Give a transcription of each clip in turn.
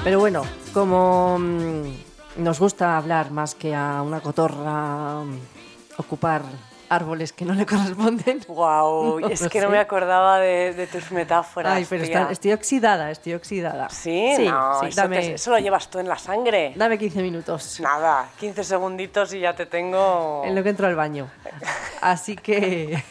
Pero bueno, como nos gusta hablar más que a una cotorra ocupar árboles que no le corresponden. Wow, es que no me acordaba de tus metáforas. Ay, pero estoy oxidada. ¿Sí? Sí, No, sí, eso lo llevas tú en la sangre. Dame 15 minutos. Nada, 15 segunditos y ya te tengo... En lo que entro al baño. Así que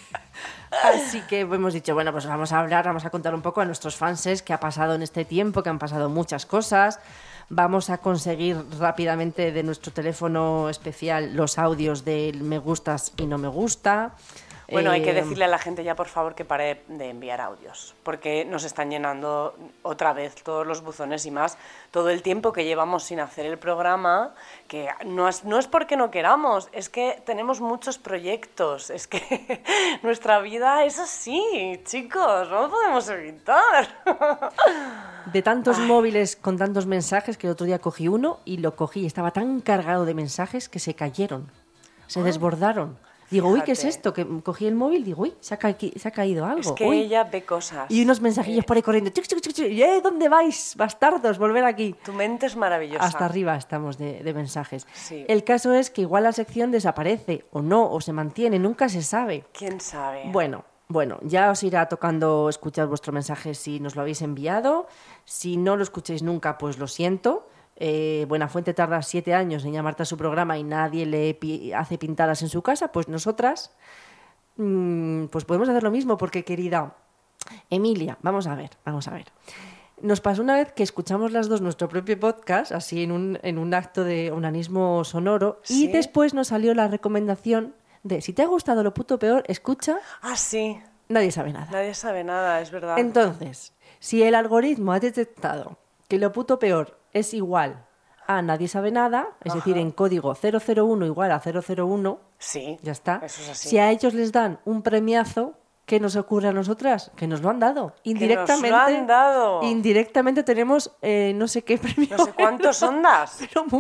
hemos dicho, bueno, pues vamos a contar un poco a nuestros fanses qué ha pasado en este tiempo, que han pasado muchas cosas. Vamos a conseguir rápidamente de nuestro teléfono especial los audios del me gustas y no me gusta. Bueno, hay que decirle a la gente ya, por favor, que pare de enviar audios, porque nos están llenando otra vez todos los buzones y más todo el tiempo que llevamos sin hacer el programa, que no es porque no queramos, es que tenemos muchos proyectos, es que nuestra vida es así, chicos, no lo podemos evitar. De tantos móviles con tantos mensajes que el otro día cogí uno y lo cogí, estaba tan cargado de mensajes que se cayeron, se desbordaron. Digo, uy, ¿qué es esto? Que cogí el móvil, digo, uy, se ha caído algo. Es que ella ve cosas. Y unos mensajillos por ahí corriendo. ¿Dónde vais, bastardos? Volver aquí. Tu mente es maravillosa. Hasta arriba estamos de mensajes. Sí. El caso es que igual la sección desaparece, o no, o se mantiene, nunca se sabe. ¿Quién sabe? Bueno, ya os irá tocando escuchar vuestro mensaje si nos lo habéis enviado. Si no lo escucháis nunca, pues lo siento. Buenafuente tarda 7 años en llamarte a su programa y nadie le hace pintadas en su casa, pues nosotras pues podemos hacer lo mismo, porque querida Emilia, vamos a ver. Nos pasó una vez que escuchamos las dos nuestro propio podcast, así en un acto de onanismo sonoro, ¿Sí? Y después nos salió la recomendación de, si te ha gustado lo puto peor, escucha... Ah, sí. Nadie sabe nada. Nadie sabe nada, es verdad. Entonces, si el algoritmo ha detectado que lo puto peor es igual a nadie sabe nada, es decir, en código 001 igual a 001, sí, ya está. Eso es así. Si a ellos les dan un premiazo, ¿qué nos ocurre a nosotras? Que nos lo han dado. Indirectamente, nos lo han dado. Indirectamente tenemos no sé qué premio. No sé cuántos ondas. Pero